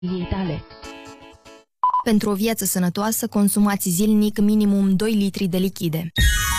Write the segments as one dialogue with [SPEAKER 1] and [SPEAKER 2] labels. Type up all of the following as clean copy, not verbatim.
[SPEAKER 1] ei tale.
[SPEAKER 2] Pentru o viață sănătoasă, consumați zilnic minimum 2 litri de lichide.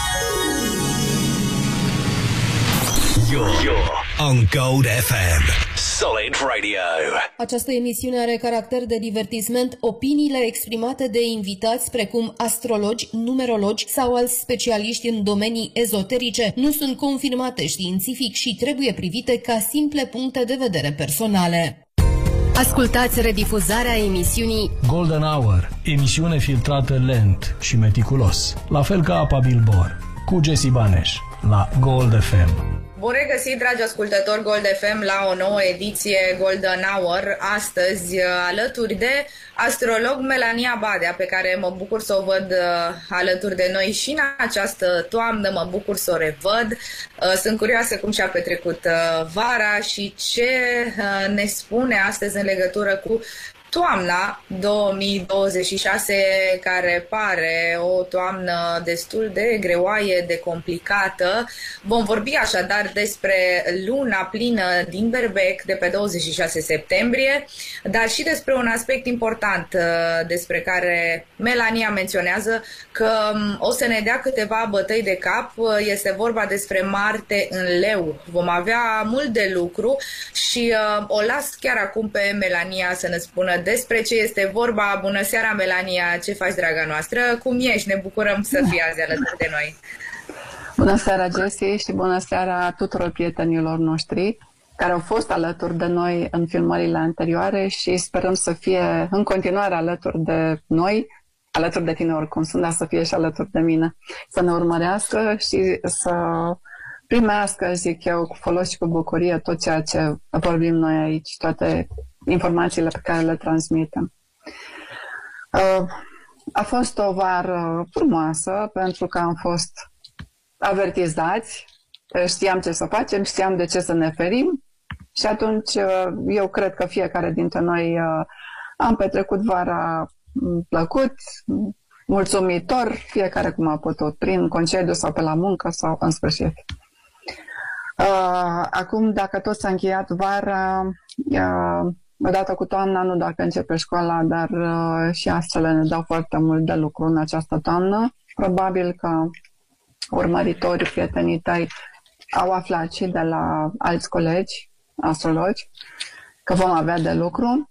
[SPEAKER 3] You're on Gold FM. Solid Radio.
[SPEAKER 4] Această emisiune are caracter de divertisment. Opiniile exprimate de invitați, precum astrologi, numerologi sau alți specialiști în domenii ezoterice, nu sunt confirmate științific și trebuie privite ca simple puncte de vedere personale. Ascultați redifuzarea emisiunii
[SPEAKER 5] Golden Hour, emisiune filtrată lent și meticulos, la fel ca apa Bilbor, cu Jesse Baneș, la Gold FM.
[SPEAKER 6] Bun regăsit, dragi ascultători Gold FM, la o nouă ediție Golden Hour. Astăzi alături de astrolog Melania Badea, pe care mă bucur să o văd alături de noi și în această toamnă, mă bucur să o revăd. Sunt curioasă cum și-a petrecut vara și ce ne spune astăzi în legătură cu toamna 2026, care pare o toamnă destul de greoaie, de complicată. Vom vorbi așadar despre luna plină din Berbec de pe 26 septembrie, dar și despre un aspect important despre care Melania menționează că o să ne dea câteva bătăi de cap. Este vorba despre Marte în Leu. Vom avea mult de lucru și o las chiar acum pe Melania să ne spună despre ce este vorba. Bună seara, Melania, ce faci, draga noastră? Cum ești? Ne bucurăm să fii azi alături de noi.
[SPEAKER 7] Bună seara, Jessie, și bună seara tuturor prietenilor noștri care au fost alături de noi în filmările anterioare și sperăm să fie în continuare alături de noi, alături de tine oricum sunt, dar să fie și alături de mine, să ne urmărească și să primească, zic eu, cu folos și cu bucurie tot ceea ce vorbim noi aici, toate informațiile pe care le transmitem. A fost o vară frumoasă pentru că am fost avertizați, știam ce să facem, știam de ce să ne ferim și atunci eu cred că fiecare dintre noi am petrecut vara plăcut, mulțumitor, fiecare cum a putut, prin concediu sau pe la muncă sau în sfârșit. Acum, dacă tot s-a încheiat vara, odată cu toamna, nu dacă începe școala, dar și astrele ne dau foarte mult de lucru în această toamnă. Probabil că urmăritorii, prietenii tăi au aflat și de la alți colegi, astrologi, că vom avea de lucru.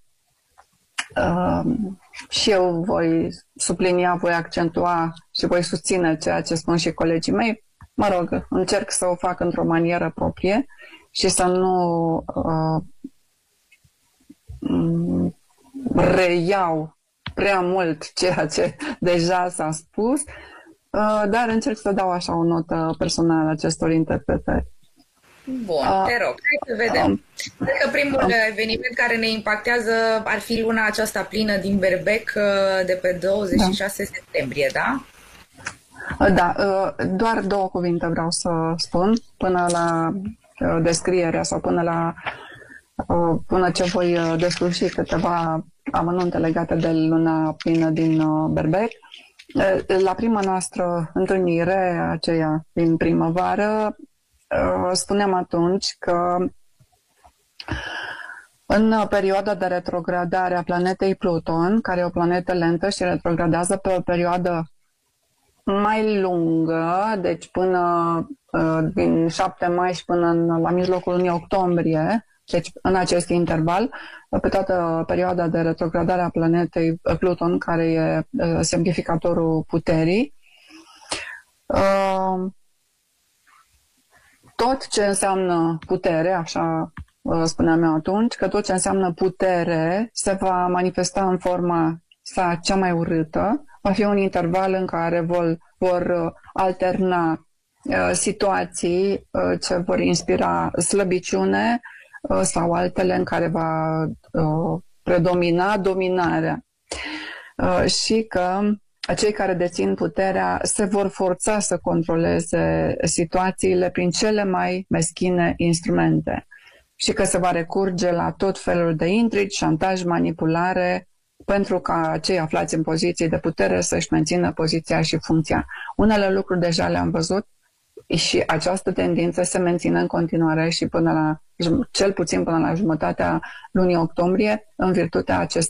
[SPEAKER 7] Și eu voi sublinia, voi accentua și voi susține ceea ce spun și colegii mei. Mă rog, încerc să o fac într-o manieră proprie și să nu reiau prea mult ceea ce deja s-a spus, dar încerc să dau așa o notă personală acestor interpretări.
[SPEAKER 6] Bun, te rog, hai să vedem. Cred că primul eveniment care ne impactează ar fi luna aceasta plină din Berbec de pe 26 septembrie, da?
[SPEAKER 7] Da, doar două cuvinte vreau să spun până la descrierea sau până ce voi desluși câteva amănunte legate de luna plină din Berbec. La prima noastră întâlnire, aceea din primăvară, spuneam atunci că în perioada de retrogradare a planetei Pluton, care e o planetă lentă și retrogradează pe o perioadă mai lungă, deci până din 7 mai și până la mijlocul lunii octombrie, deci în acest interval, pe toată perioada de retrogradare a planetei Pluton, care e semnificatorul puterii, tot ce înseamnă putere, așa spuneam eu atunci, că tot ce înseamnă putere se va manifesta în forma sa cea mai urâtă. Va fi un interval în care vor alterna situații ce vor inspira slăbiciune sau altele în care va predomina dominarea. Și că cei care dețin puterea se vor forța să controleze situațiile prin cele mai meschine instrumente și că se va recurge la tot felul de intrigi, șantaj, manipulare pentru ca cei aflați în poziții de putere să-și mențină poziția și funcția. Unele lucruri deja le-am văzut, și această tendință se menține în continuare și cel puțin până la jumătatea lunii octombrie, în virtutea